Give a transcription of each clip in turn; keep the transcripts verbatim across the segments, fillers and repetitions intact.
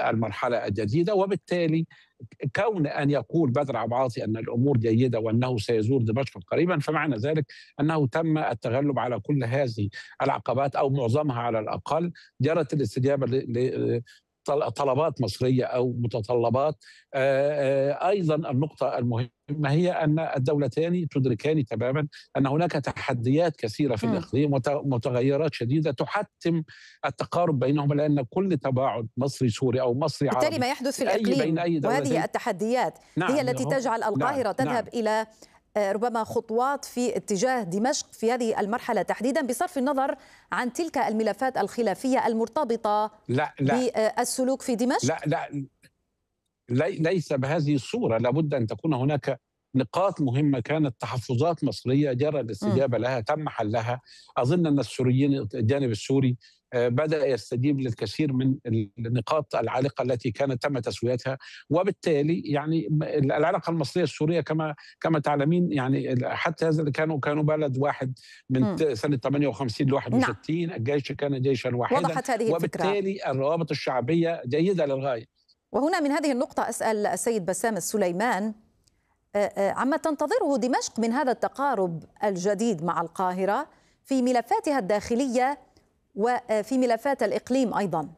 المرحلة الجديدة. وبالتالي كون أن يقول بدر عباطي أن الأمور جيدة وأنه سيزور دمشق قريبا، فمعنى ذلك أنه تم التغلب على كل هذه العقبات أو معظمها على الأقل. جرت الاستجابة ل طلبات مصرية أو متطلبات. أيضا النقطة المهمة هي أن الدولتان تدركان تماما أن هناك تحديات كثيرة في الإقليم ومتغيرات شديدة تحتم التقارب بينهما، لأن كل تباعد مصري سوري أو مصري عربي بالتالي ما يحدث في الإقليم وهذه التحديات نعم هي التي تجعل القاهرة نعم تذهب نعم إلى ربما خطوات في اتجاه دمشق في هذه المرحلة تحديدا، بصرف النظر عن تلك الملفات الخلافية المرتبطة لا لا بالسلوك في دمشق. لا لا ليس بهذه الصورة. لابد أن تكون هناك نقاط مهمة كانت تحفظات مصرية جرى الاستجابة م. لها، تم حلها. أظن أن السوريين الجانب السوري بدأ يستجيب للكثير من النقاط العالقة التي كانت تم تسويتها. وبالتالي يعني العلاقة المصرية السورية كما كما تعلمين، يعني حتى هذا كانوا كانوا بلد واحد من م. سنة ثمانية وخمسين ل واحد وستين. نعم. الجيش كان جيشا واحدا، وضحت هذه وبالتالي الفكرة. الروابط الشعبية جيدة للغاية. وهنا من هذه النقطة أسأل السيد بسام السليمان عما تنتظره دمشق من هذا التقارب الجديد مع القاهرة في ملفاتها الداخلية وفي ملفات الإقليم أيضا.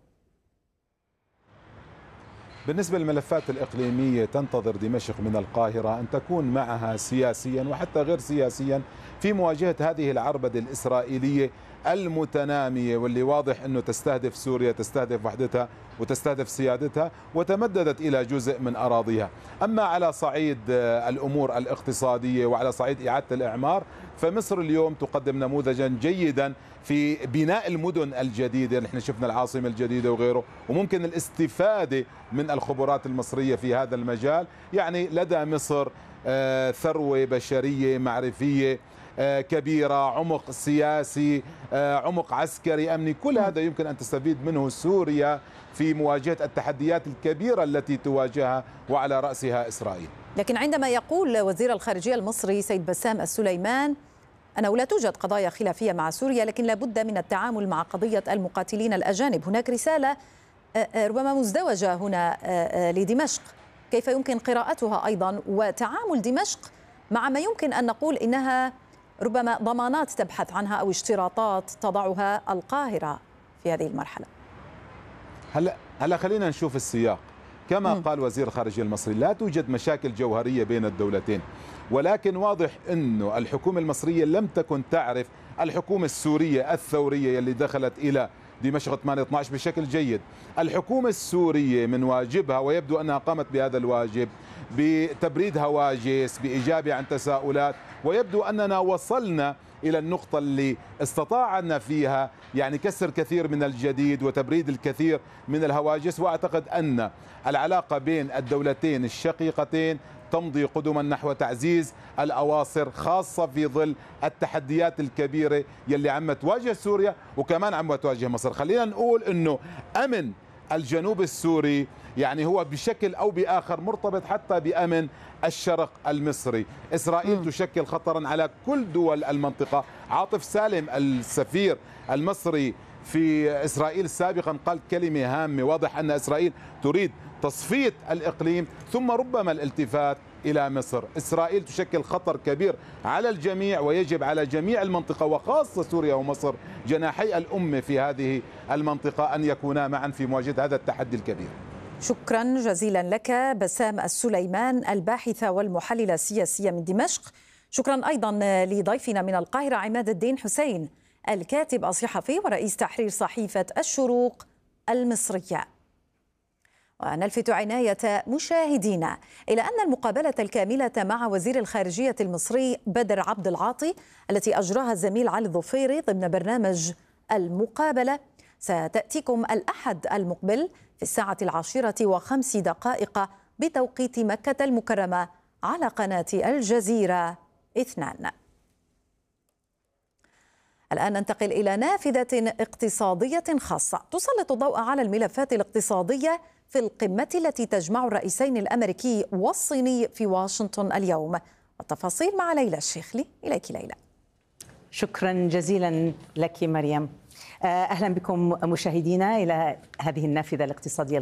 بالنسبة للملفات الإقليمية تنتظر دمشق من القاهرة أن تكون معها سياسيا وحتى غير سياسيا في مواجهة هذه العربدة الإسرائيلية المتنامية، واللي واضح أنه تستهدف سوريا، تستهدف وحدتها وتستهدف سيادتها وتمددت إلى جزء من أراضيها. أما على صعيد الأمور الاقتصادية وعلى صعيد إعادة الإعمار، فمصر اليوم تقدم نموذجا جيدا في بناء المدن الجديدة. نحن شفنا العاصمة الجديدة وغيره، وممكن الاستفادة من الخبرات المصرية في هذا المجال. يعني لدى مصر ثروة بشرية معرفية كبيرة، عمق سياسي، عمق عسكري أمني، كل هذا يمكن أن تستفيد منه سوريا في مواجهة التحديات الكبيرة التي تواجهها وعلى رأسها إسرائيل. لكن عندما يقول وزير الخارجية المصري سيد بسام السليمان أنه لا توجد قضايا خلافية مع سوريا لكن لابد من التعامل مع قضية المقاتلين الأجانب، هناك رسالة ربما مزدوجة هنا لدمشق، كيف يمكن قراءتها أيضا وتعامل دمشق مع ما يمكن أن نقول إنها ربما ضمانات تبحث عنها أو اشتراطات تضعها القاهرة في هذه المرحلة؟ هلا هلا خلينا نشوف السياق. كما م. قال وزير الخارجية المصري لا توجد مشاكل جوهرية بين الدولتين، ولكن واضح أنه الحكومة المصرية لم تكن تعرف الحكومة السورية الثورية اللي دخلت إلى دمشق ثمانية اثني عشر بشكل جيد. الحكومة السورية من واجبها، ويبدو أنها قامت بهذا الواجب، بتبريد هواجس، بإجابة عن تساؤلات، ويبدو أننا وصلنا إلى النقطة اللي استطاعنا فيها يعني كسر كثير من الجديد وتبريد الكثير من الهواجس. وأعتقد أن العلاقة بين الدولتين الشقيقتين تمضي قدما نحو تعزيز الأواصر، خاصة في ظل التحديات الكبيرة يلي عم تواجه سوريا وكمان عم تواجه مصر. خلينا نقول أنه أمن الجنوب السوري يعني هو بشكل أو بآخر مرتبط حتى بأمن الشرق المصري. إسرائيل م. تشكل خطرا على كل دول المنطقة. عاطف سالم السفير المصري في إسرائيل سابقا قال كلمة هامة، واضح أن إسرائيل تريد تصفية الإقليم ثم ربما الالتفات إلى مصر. إسرائيل تشكل خطر كبير على الجميع، ويجب على جميع المنطقة وخاصة سوريا ومصر جناحي الأمة في هذه المنطقة أن يكونا معا في مواجهة هذا التحدي الكبير. شكرا جزيلا لك بسام السليمان الباحث والمحلل السياسي من دمشق. شكرا أيضا لضيفنا من القاهرة عماد الدين حسين الكاتب الصحفي ورئيس تحرير صحيفة الشروق المصرية. ونلفت عناية مشاهدينا إلى أن المقابلة الكاملة مع وزير الخارجية المصري بدر عبد العاطي التي أجراها الزميل علي الظفيري ضمن برنامج المقابلة ستأتيكم الأحد المقبل في الساعة العاشرة وخمس دقائق بتوقيت مكة المكرمة على قناة الجزيرة اثنان. الآن ننتقل إلى نافذة اقتصادية خاصة تسلط الضوء على الملفات الاقتصادية في القمة التي تجمع الرئيسين الأمريكي والصيني في واشنطن اليوم. والتفاصيل مع ليلى الشيخلي. إليك ليلى. شكرا جزيلا لك مريم. أهلا بكم مشاهدينا إلى هذه النافذة الاقتصادية